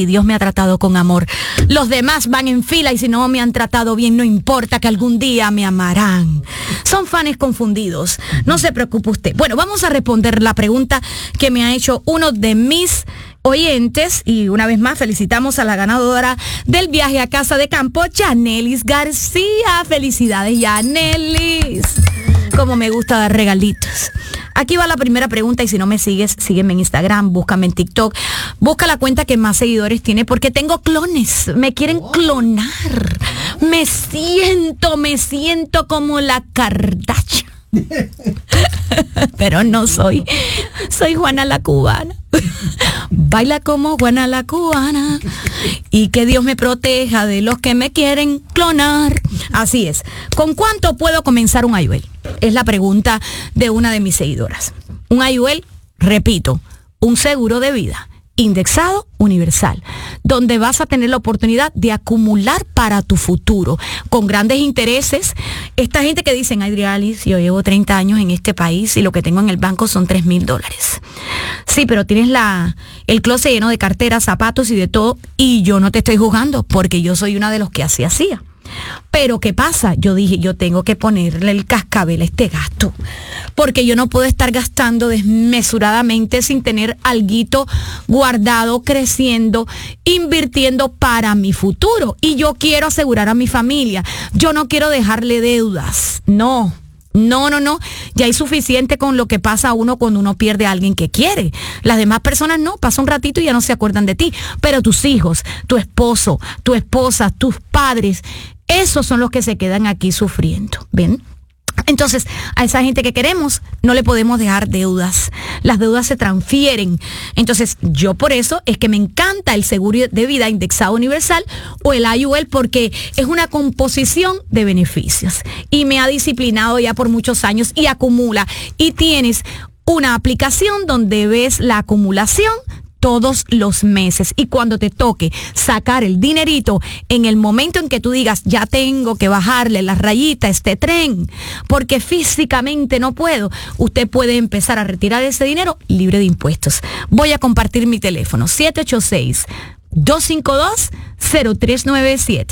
y Dios me ha tratado con amor. Los demás van en fila y si no me han tratado bien, no importa, que algún día me amarán. Son fans confundidos. No se preocupe usted. Bueno, vamos a responder la pregunta que me ha hecho uno de mis oyentes y una vez más felicitamos a la ganadora del viaje a casa de campo, Yanelis García. Felicidades, Yanelis. Como me gusta dar regalitos. Aquí va la primera pregunta y si no me sigues, sígueme en Instagram, búscame en TikTok, busca la cuenta que más seguidores tiene porque tengo clones, me quieren clonar. Me siento como la Kardashian. Pero no soy Juana la cubana. Baila como Juana la cubana y que Dios me proteja de los que me quieren clonar. Así es. ¿Con cuánto puedo comenzar un IUL? Es la pregunta de una de mis seguidoras. Un IUL, repito, un seguro de vida indexado universal, donde vas a tener la oportunidad de acumular para tu futuro, con grandes intereses. Esta gente que dicen, Adrialis, yo llevo 30 años en este país y lo que tengo en el banco son $3,000. Sí, pero tienes el closet lleno de carteras, zapatos y de todo, y yo no te estoy juzgando, porque yo soy una de los que así hacía. Pero ¿qué pasa? Yo dije, yo tengo que ponerle el cascabel a este gasto, porque yo no puedo estar gastando desmesuradamente sin tener alguito guardado, creciendo, invirtiendo para mi futuro. Y yo quiero asegurar a mi familia. Yo no quiero dejarle deudas. No. Ya hay suficiente con lo que pasa a uno cuando uno pierde a alguien que quiere. Las demás personas no, pasa un ratito y ya no se acuerdan de ti. Pero tus hijos, tu esposo, tu esposa, tus padres, esos son los que se quedan aquí sufriendo. ¿Ven? Entonces, a esa gente que queremos, no le podemos dejar deudas. Las deudas se transfieren. Entonces, yo por eso es que me encanta el seguro de vida indexado universal o el IUL, porque es una composición de beneficios. Y me ha disciplinado ya por muchos años y acumula. Y tienes una aplicación donde ves la acumulación todos los meses, y cuando te toque sacar el dinerito, en el momento en que tú digas, ya tengo que bajarle la rayita a este tren, porque físicamente no puedo, usted puede empezar a retirar ese dinero libre de impuestos. Voy a compartir mi teléfono, 786-252-0397,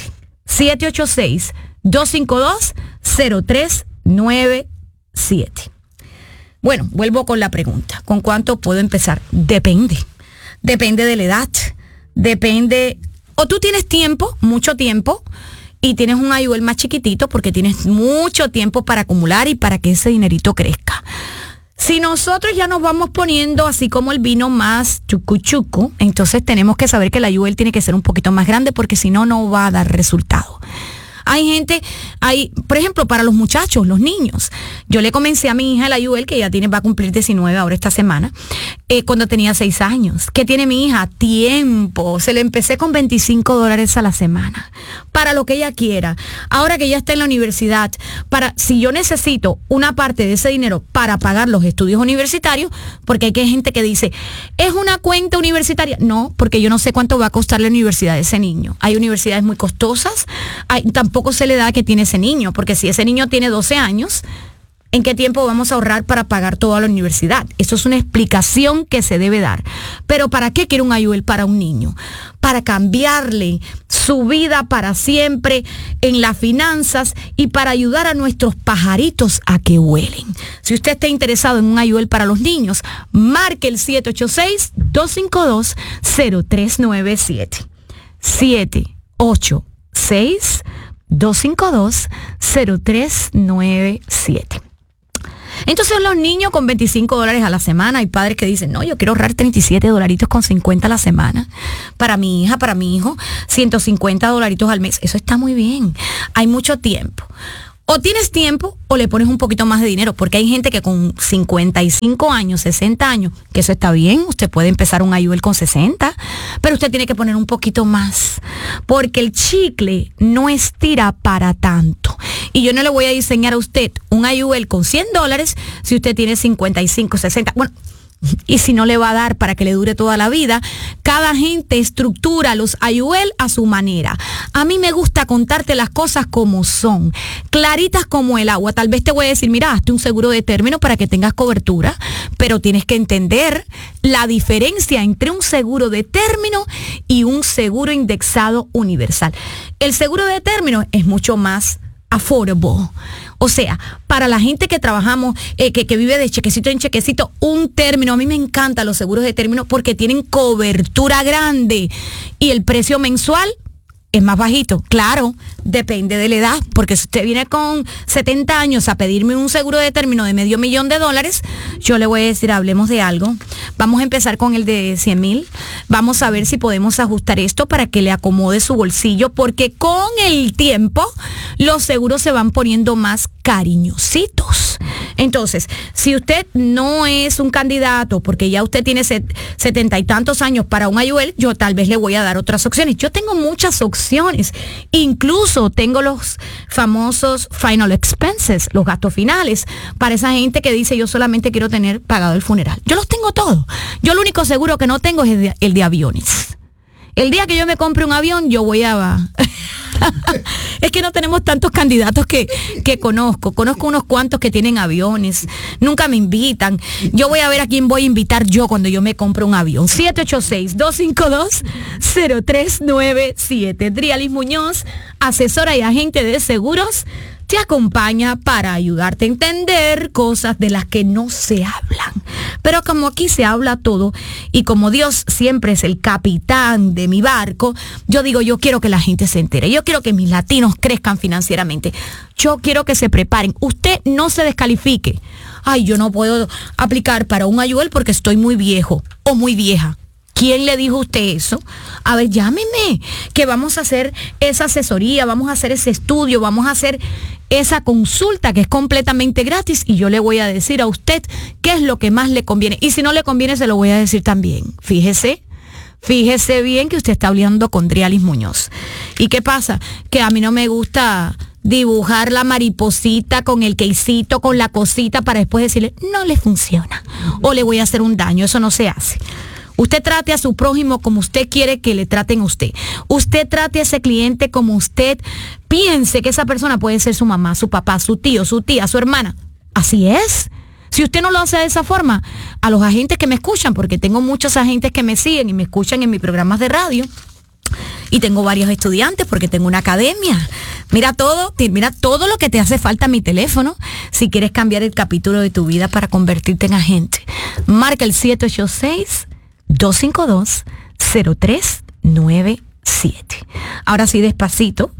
786-252-0397. Bueno, vuelvo con la pregunta, ¿con cuánto puedo empezar? Depende de la edad, depende, o tú tienes tiempo, mucho tiempo, y tienes un IUL más chiquitito porque tienes mucho tiempo para acumular y para que ese dinerito crezca. Si nosotros ya nos vamos poniendo así como el vino más chucu, entonces tenemos que saber que el IUL tiene que ser un poquito más grande porque si no, no va a dar resultado. Por ejemplo, para los muchachos, los niños. Yo le comencé a mi hija el IUL, que ya va a cumplir 19 ahora esta semana, cuando tenía 6 años. ¿Qué tiene mi hija? Tiempo. Se le empecé con $25 a la semana, para lo que ella quiera. Ahora que ella está en la universidad, si yo necesito una parte de ese dinero para pagar los estudios universitarios, porque hay gente que dice, ¿es una cuenta universitaria? No, porque yo no sé cuánto va a costar la universidad de ese niño. Hay universidades muy costosas, tampoco se le da que tiene ese niño, porque si ese niño tiene 12 años, ¿en qué tiempo vamos a ahorrar para pagar toda la universidad? Eso es una explicación que se debe dar. Pero ¿para qué quiere un IUL para un niño? Para cambiarle su vida para siempre en las finanzas y para ayudar a nuestros pajaritos a que vuelen. Si usted está interesado en un IUL para los niños, marque el 786-252-0397. 786-252-0397. Entonces los niños con $25 a la semana, hay padres que dicen, no, yo quiero ahorrar $37.50 a la semana. Para mi hija, para mi hijo, $150 al mes. Eso está muy bien. Hay mucho tiempo. O tienes tiempo o le pones un poquito más de dinero, porque hay gente que con 55 años, 60 años, que eso está bien, usted puede empezar un IUL con 60, pero usted tiene que poner un poquito más, porque el chicle no estira para tanto. Y yo no le voy a diseñar a usted un IUL con $100 si usted tiene 55, 60. Bueno, y si no le va a dar para que le dure toda la vida, cada gente estructura los IUL a su manera. A mí me gusta contarte las cosas como son, claritas como el agua. Tal vez te voy a decir, mira, hazte un seguro de término para que tengas cobertura, pero tienes que entender la diferencia entre un seguro de término y un seguro indexado universal. El seguro de término es mucho más affordable. O sea, para la gente que trabajamos, que vive de chequecito en chequecito, un término, a mí me encantan los seguros de término porque tienen cobertura grande y el precio mensual es más bajito. Claro, depende de la edad, porque si usted viene con 70 años a pedirme un seguro de término de $500,000, yo le voy a decir, hablemos de algo. Vamos a empezar con el de 100,000. Vamos a ver si podemos ajustar esto para que le acomode su bolsillo, porque con el tiempo los seguros se van poniendo más cariñositos. Entonces, si usted no es un candidato, porque ya usted tiene 70 y tantos años para un IUL, yo tal vez le voy a dar otras opciones. Yo tengo muchas opciones. Incluso tengo los famosos final expenses, los gastos finales, para esa gente que dice, yo solamente quiero tener pagado el funeral. Yo los tengo todos. Yo lo único seguro que no tengo es el de aviones. El día que yo me compre un avión, yo voy a... Es que no tenemos tantos candidatos que conozco. Conozco unos cuantos que tienen aviones. Nunca me invitan. Yo voy a ver a quién voy a invitar yo cuando yo me compre un avión. 786-252-0397. Drialis Muñoz, asesora y agente de seguros, te acompaña para ayudarte a entender cosas de las que no se hablan. Pero como aquí se habla todo y como Dios siempre es el capitán de mi barco, yo digo, yo quiero que la gente se entere. Yo quiero que mis latinos crezcan financieramente. Yo quiero que se preparen. Usted no se descalifique. Ay, yo no puedo aplicar para un IUL porque estoy muy viejo o muy vieja. ¿Quién le dijo a usted eso? A ver, llámeme, que vamos a hacer esa asesoría, vamos a hacer ese estudio, vamos a hacer esa consulta que es completamente gratis y yo le voy a decir a usted qué es lo que más le conviene. Y si no le conviene, se lo voy a decir también. Fíjese bien que usted está hablando con Drialis Muñoz. ¿Y qué pasa? Que a mí no me gusta dibujar la mariposita con el quesito, con la cosita para después decirle, no le funciona o le voy a hacer un daño. Eso no se hace. Usted trate a su prójimo como usted quiere que le traten a usted. Usted trate a ese cliente como usted piense que esa persona puede ser su mamá, su papá, su tío, su tía, su hermana. Así es. Si usted no lo hace de esa forma, a los agentes que me escuchan, porque tengo muchos agentes que me siguen y me escuchan en mis programas de radio, y tengo varios estudiantes porque tengo una academia. Mira todo lo que te hace falta en mi teléfono si quieres cambiar el capítulo de tu vida para convertirte en agente. Marca el 786-252-0397. Ahora sí, despacito,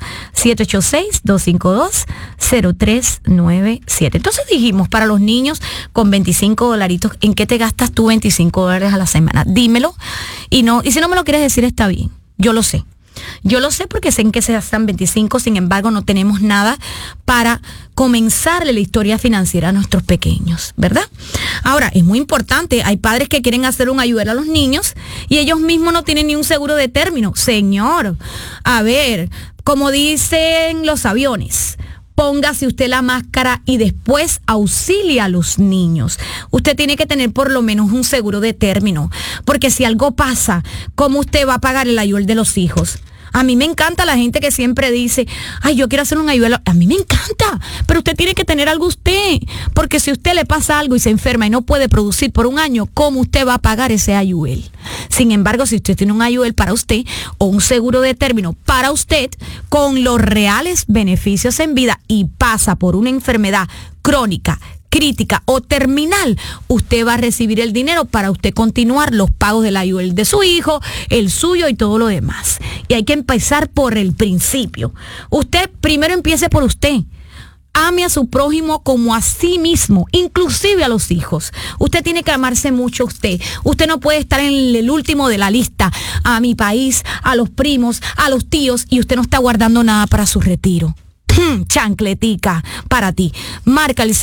786-252-0397. Entonces dijimos, para los niños con $25, ¿en qué te gastas tú $25 a la semana? Dímelo. Y si no me lo quieres decir, está bien. Yo lo sé porque sé en qué se gastan 25, sin embargo no tenemos nada para comenzarle la historia financiera a nuestros pequeños, ¿verdad? Ahora, es muy importante, hay padres que quieren hacer un IUL a los niños y ellos mismos no tienen ni un seguro de término. Señor, a ver, como dicen los aviones, póngase usted la máscara y después auxilia a los niños. Usted tiene que tener por lo menos un seguro de término, porque si algo pasa, ¿cómo usted va a pagar el IUL de los hijos? A mí me encanta la gente que siempre dice, ay, yo quiero hacer un IUL. A mí me encanta, pero usted tiene que tener algo usted, porque si a usted le pasa algo y se enferma y no puede producir por un año, ¿cómo usted va a pagar ese IUL? Sin embargo, si usted tiene un IUL para usted o un seguro de término para usted, con los reales beneficios en vida y pasa por una enfermedad crónica, crítica o terminal, usted va a recibir el dinero para usted continuar los pagos del IUL de su hijo, el suyo y todo lo demás. Y hay que empezar por el principio. Usted primero empiece por usted. Ame a su prójimo como a sí mismo, inclusive a los hijos. Usted tiene que amarse mucho a usted. Usted no puede estar en el último de la lista, a mi país, a los primos, a los tíos, y usted no está guardando nada para su retiro. Chancletica para ti. Marca el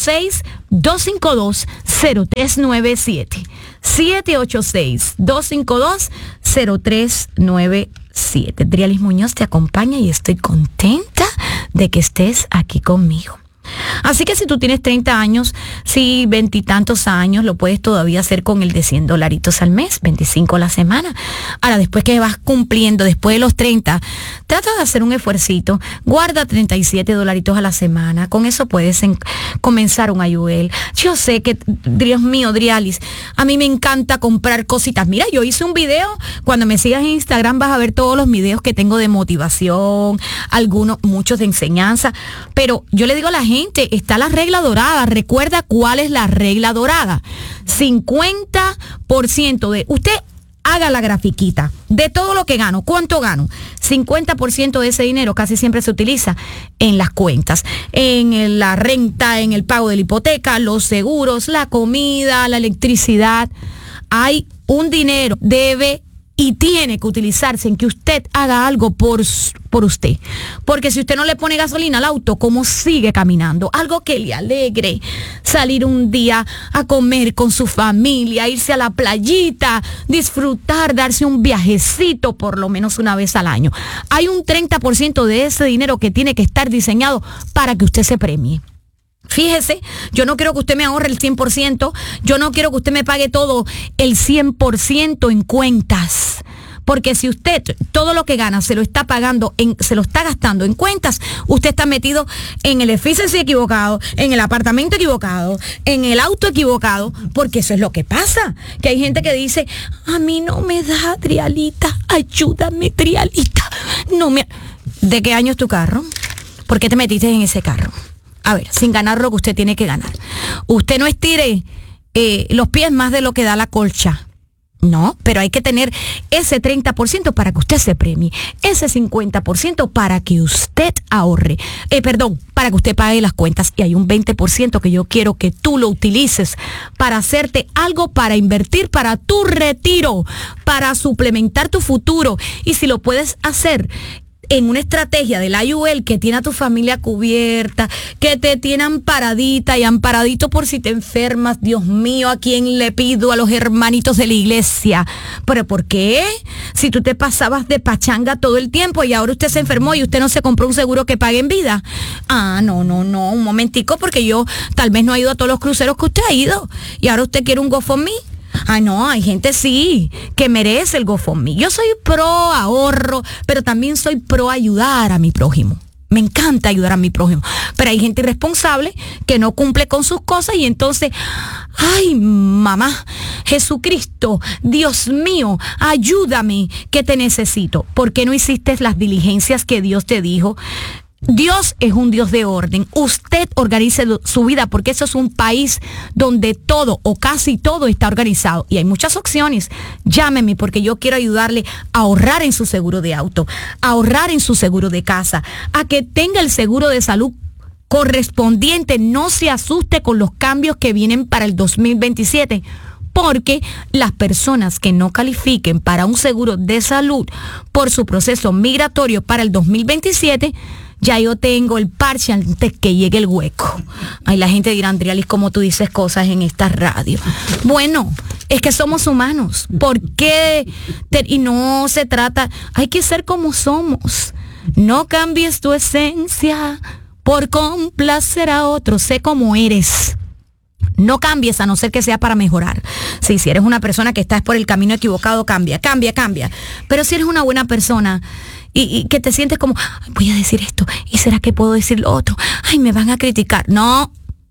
786-252-0397. 786-252-0397. Drialis Muñoz te acompaña y estoy contenta de que estés aquí conmigo. Así que si tú tienes 30 años, sí, 20 y tantos años, lo puedes todavía hacer con el de $100 al mes, 25 a la semana. Ahora, después que vas cumpliendo, después de los 30, trata de hacer un esfuercito, guarda $37 a la semana, con eso puedes comenzar un IUL. Yo sé que, Dios mío, Drialis, a mí me encanta comprar cositas. Mira, yo hice un video, cuando me sigas en Instagram vas a ver todos los videos que tengo de motivación, muchos de enseñanza, pero yo le digo a la gente, está la regla dorada. Recuerda cuál es la regla dorada. 50% de... Usted haga la grafiquita de todo lo que gano. ¿Cuánto gano? 50% de ese dinero casi siempre se utiliza en las cuentas, en la renta, en el pago de la hipoteca, los seguros, la comida, la electricidad. Hay un dinero, debe y tiene que utilizarse en que usted haga algo por usted. Porque si usted no le pone gasolina al auto, ¿cómo sigue caminando? Algo que le alegre. Salir un día a comer con su familia, irse a la playita, disfrutar, darse un viajecito por lo menos una vez al año. Hay un 30% de ese dinero que tiene que estar diseñado para que usted se premie. Fíjese, yo no quiero que usted me ahorre el 100%, yo no quiero que usted me pague todo el 100% en cuentas. Porque si usted todo lo que gana se lo está pagando, se lo está gastando en cuentas, usted está metido en el efficiency equivocado, en el apartamento equivocado, en el auto equivocado, porque eso es lo que pasa. Que hay gente que dice, a mí no me da, Drialita, ayúdame, Drialita. ¿De qué año es tu carro? ¿Por qué te metiste en ese carro? A ver, sin ganar lo que usted tiene que ganar. Usted no estire los pies más de lo que da la colcha. No, pero hay que tener ese 30% para que usted se premie. Ese 50% para que usted ahorre. Para que usted pague las cuentas. Y hay un 20% que yo quiero que tú lo utilices para hacerte algo, para invertir para tu retiro, para suplementar tu futuro. Y si lo puedes hacer en una estrategia del IUL que tiene a tu familia cubierta, que te tiene amparadita y amparadito por si te enfermas, Dios mío, ¿a quién le pido? A los hermanitos de la iglesia. ¿Pero por qué? Si tú te pasabas de pachanga todo el tiempo y ahora usted se enfermó y usted no se compró un seguro que pague en vida. No, un momentico, porque yo tal vez no he ido a todos los cruceros que usted ha ido y ahora usted quiere un GoFundMe. No, hay gente sí que merece el GoFundMe. Yo soy pro ahorro, pero también soy pro ayudar a mi prójimo. Me encanta ayudar a mi prójimo. Pero hay gente irresponsable que no cumple con sus cosas y entonces, ay, mamá, Jesucristo, Dios mío, ayúdame, que te necesito. ¿Por qué no hiciste las diligencias que Dios te dijo? Dios es un Dios de orden. Usted organice su vida, porque eso es un país donde todo o casi todo está organizado y hay muchas opciones. Llámeme, porque yo quiero ayudarle a ahorrar en su seguro de auto, a ahorrar en su seguro de casa, a que tenga el seguro de salud correspondiente. No se asuste con los cambios que vienen para el 2027. Porque las personas que no califiquen para un seguro de salud por su proceso migratorio para el 2027, ya yo tengo el parche antes que llegue el hueco. Ay, la gente dirá, Drialis, ¿cómo tú dices cosas en esta radio? Bueno, es que somos humanos. ¿Por qué? Y no se trata, hay que ser como somos. No cambies tu esencia por complacer a otros. Sé como eres. No cambies, a no ser que sea para mejorar. Sí, si eres una persona que estás por el camino equivocado, cambia. Pero si eres una buena persona y que te sientes como, voy a decir esto, ¿y será que puedo decir lo otro? Ay, me van a criticar. No,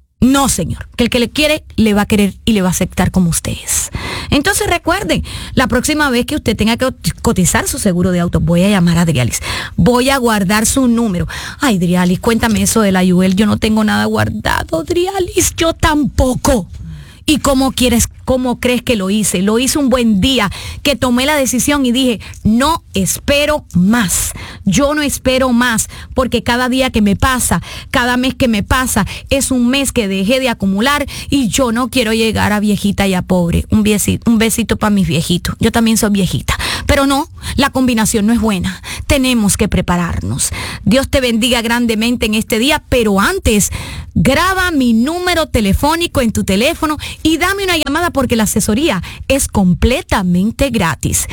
señor. Que el que le quiere, le va a querer y le va a aceptar como usted es. Entonces recuerden, la próxima vez que usted tenga que cotizar su seguro de auto, voy a llamar a Drialis. Voy a guardar su número. Ay, Drialis, cuéntame eso de la IUL. Yo no tengo nada guardado, Drialis. Yo tampoco. ¿Y cómo crees que lo hice? Lo hice un buen día, que tomé la decisión y dije, no espero más. Yo no espero más, porque cada día que me pasa, cada mes que me pasa, es un mes que dejé de acumular y yo no quiero llegar a viejita y a pobre. Un besito para mis viejitos. Yo también soy viejita. Pero no, la combinación no es buena. Tenemos que prepararnos. Dios te bendiga grandemente en este día, pero antes, graba mi número telefónico en tu teléfono y dame una llamada, porque la asesoría es completamente gratis.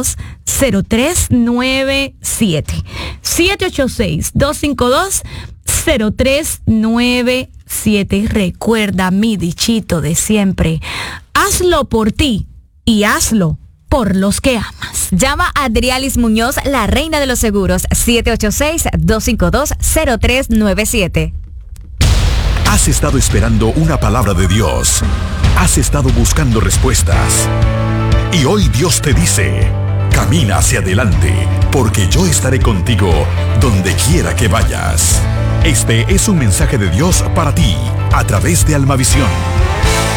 786-252-0397. 786-252-0397. 0397. Recuerda mi dichito de siempre. Hazlo por ti y hazlo por los que amas. Llama a Adrialis Muñoz, la reina de los seguros, 786-252-0397. Has estado esperando una palabra de Dios. Has estado buscando respuestas. Y hoy Dios te dice, camina hacia adelante, porque yo estaré contigo donde quiera que vayas. Este es un mensaje de Dios para ti, a través de Almavisión.